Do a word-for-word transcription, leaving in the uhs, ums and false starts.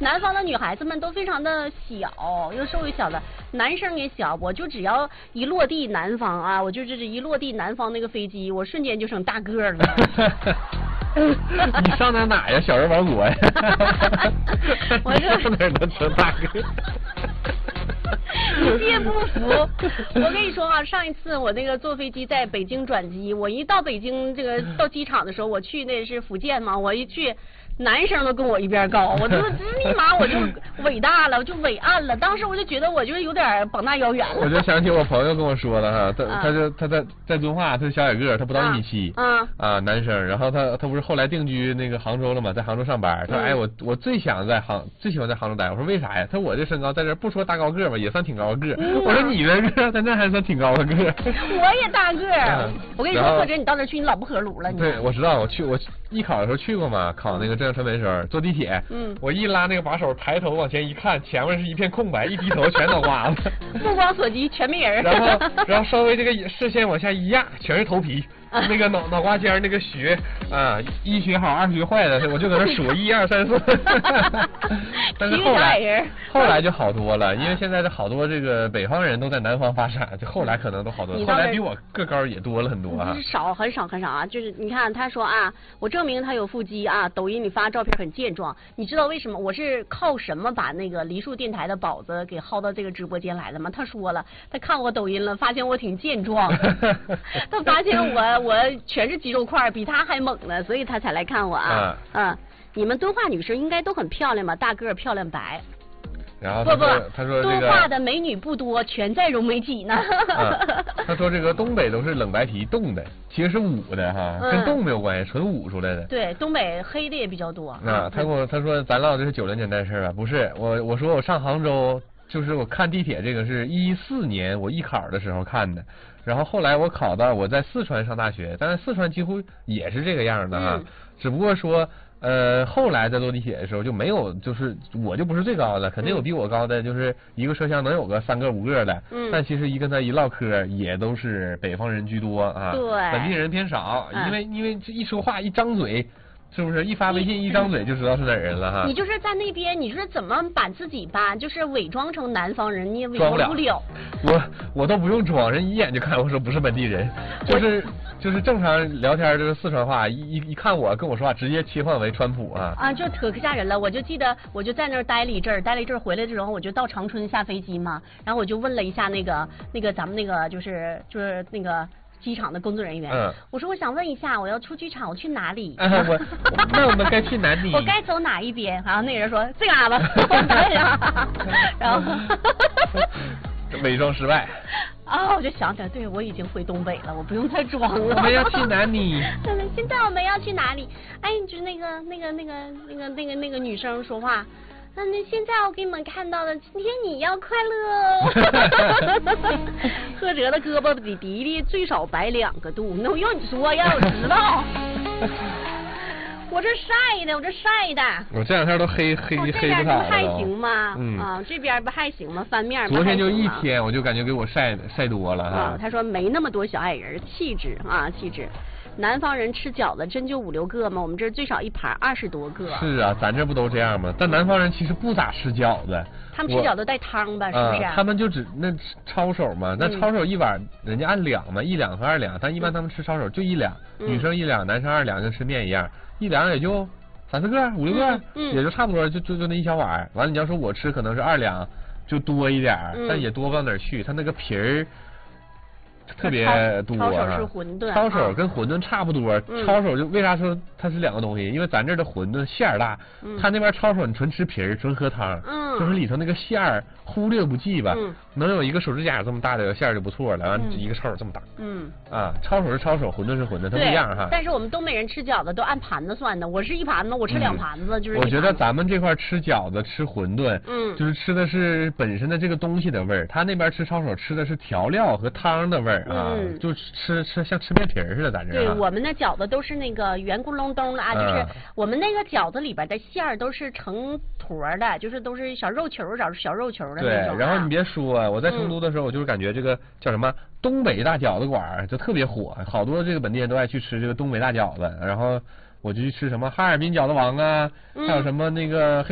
南方的女孩子们都非常的小，又瘦又小的，男生也小。我就只要一落地南方啊，我就这是一落地南方那个飞机，我瞬间就成大个儿了。 你上哪哪呀？小人王国呀？ 我这上哪能成大个？ 一介不服。我跟你说啊，上一次我那个坐飞机在北京转机，我一到北京这个到机场的时候，我去那是福建嘛，我一去。男生都跟我一边高，我就立马我就伟大了，我就伟岸了。当时我就觉得我就有点膀大腰圆了。 我就想起我朋友跟我说的哈，他、啊、他就他在在遵化，他是小矮个，他不到一米七，啊啊男生，然后他他不是后来定居那个杭州了嘛，在杭州上班。他说、嗯、哎我我最想在杭最喜欢在杭州待。我说为啥呀？他说我这身高在这不说大高个吧，也算挺高个。嗯、我说你的个在那还算挺高的个。 我也大个、嗯，我跟你说，或者你到那去你老不合炉了。你对，我知道，我去我艺考的时候去过嘛，考那个浙江传媒时候坐地铁，嗯，我一拉那个把手，抬头往前一看，前面是一片空白，一低头全脑瓜子， 目光所及全没人。 然后，然后稍微这个视线往下一压，全是头皮。那个脑脑瓜尖那个学啊，一学好二学坏的，我就搁那数一二三四。但是后来后来就好多了，因为现在的好多这个北方人都在南方发展，就后来可能都好多。后来比我个高也多了很多啊。 少很少很少啊，就是你看他说啊，我证明他有腹肌啊，抖音里发照片很健壮。你知道为什么我是靠什么把那个梨树电台的宝子给薅到这个直播间来的吗？他说了，他看我抖音了，发现我挺健壮，他发现我。我全是肌肉块，比他还猛呢，所以他才来看我啊。嗯、啊，你们敦化女生应该都很漂亮吧？大个漂亮白。 然后不不， 他说、这个、 敦化的美女不多，全在融媒体呢。 啊、他说这个东北都是冷白皮冻的，其实是捂的哈，嗯、跟冻没有关系，纯捂出来的。 对，东北黑的也比较多。 啊，他跟我他说咱唠的是九零年代事儿啊，不是我我说我上杭州。就是我看地铁这个是一四年我艺考的时候看的，然后后来我考到我在四川上大学，但是四川几乎也是这个样的哈，嗯、只不过说呃后来在坐地铁的时候就没有，就是我就不是最高的，肯定有比我高的，就是一个车厢能有个三个五个的，嗯，但其实一跟他一唠嗑也都是北方人居多啊， 对， 本地人偏少，嗯、因为因为这一说话一张嘴。是不是一发微信一张嘴就知道是哪人了哈？ 你就是在那边，你就是怎么把自己吧，就是伪装成南方人，你也伪装不了。 不了我我都不用装，人一眼就看我说不是本地人，就是就是正常聊天就是四川话，一一一看我跟我说话，直接切换为川普啊。 啊，就可吓人了！我就记得我就在那儿待了一阵儿，待了一阵儿回来之后，我就到长春下飞机嘛，然后我就问了一下那个那个咱们那个就是就是那个。机场的工作人员，嗯，我说我想问一下，我要出机场，我去哪里？ 啊、我那我们该去哪里？ 我该走哪一边？然后那人说这嘎达，然后伪装失败。 啊，我就想起来，对我已经回东北了，我不用再装了。 我们要去哪里？ 现在我们要去哪里？哎，就是那个那个那个那个那个那个女生说话。那那现在我给你们看到的，今天你要快乐。贺哲的胳膊比迪迪最少白两个度，那我要你说呀，我知道。我这晒的，我这晒的。 我这两天都黑黑黑不这边不还行吗？ 嗯啊，这边不还行吗？翻面。 昨天就一天，我就感觉给我晒晒多了哈、 啊。他说没那么多小矮人，气质啊气质。南方人吃饺子真就五六个吗？我们这最少一盘二十多个。 是啊，咱这不都这样吗？但南方人其实不咋吃饺子。 他们吃饺子带汤吧，是不是、啊呃？他们就只那抄手嘛，那抄手一碗、嗯、人家按两嘛，一两和二两，但一般他们吃抄手就一两，嗯、女生一两，男生二两，跟吃面一样，一两也就三四个、五六个，嗯嗯、也就差不多，就就就那一小碗。完了，你要说我吃可能是二两，就多一点，嗯、但也多不到哪儿去，他那个皮儿。特别多抄手是馄饨， 抄手跟馄饨差不多。嗯、抄手就为啥说它是两个东西？因为咱这的馄饨馅儿大，嗯、他那边抄手你纯吃皮儿，纯喝汤，嗯、就是里头那个馅儿忽略不计吧，嗯、能有一个手指甲这么大的馅儿就不错了，完、嗯、一个抄手这么大。嗯啊，抄手是抄手，馄饨是馄饨，它不一样哈。 但是我们东北人吃饺子都按盘子算的，我是一盘子，我吃两盘子，嗯、就是。 我觉得咱们这块吃饺子吃馄饨，嗯，就是吃的是本身的这个东西的味儿，他那边吃抄手吃的是调料和汤的味儿。啊，嗯、就吃吃像吃面皮似的，咱这。 对，我们的饺子都是那个圆咕隆咚的啊，就是我们那个饺子里边的馅儿都是成坨的，就是都是小肉球、小小肉球的那种。 对，然后你别说，我在成都的时候，我就是感觉这个叫什么东北大饺子馆就特别火，好多这个本地人都爱去吃这个东北大饺子，然后我就去吃什么哈尔滨饺子王啊，还有什么那个黑。